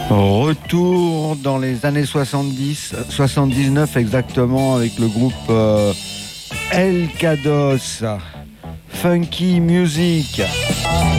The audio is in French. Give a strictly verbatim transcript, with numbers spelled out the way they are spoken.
Retour dans les années soixante-dix, soixante-dix-neuf exactement, avec le groupe euh, El Kados, Funky Music.